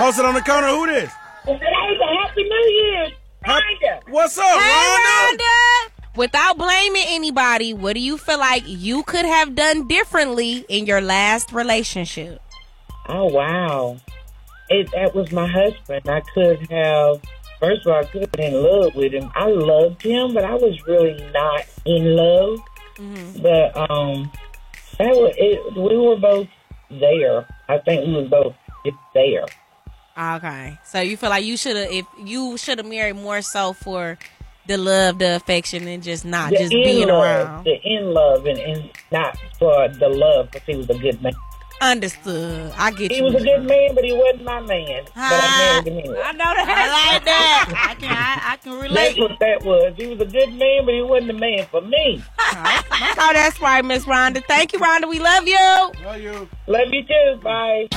Posted on the corner. Who this? Hey, Happy New Year. Rhonda. What's up, Hey, Rhonda? Rhonda. Without blaming anybody, what do you feel like you could have done differently in your last relationship? Oh, wow. That was my husband. I could have, first of all, I could have been in love with him. I loved him, but I was really not in love. Mm-hmm. But we were both there. I think we were both just there. Okay. So you feel like you should have married more so for the love, the affection, and just not just being around. The in love and not for the love, because he was a good man. Understood. I get you. He was a good man, but he wasn't my man. But I married him anyway. I know that. I like that. I can relate. That's what that was. He was a good man, but he wasn't the man for me. Oh, that's right, Miss Rhonda. Thank you, Rhonda. We love you. Love you. Love you too. Bye.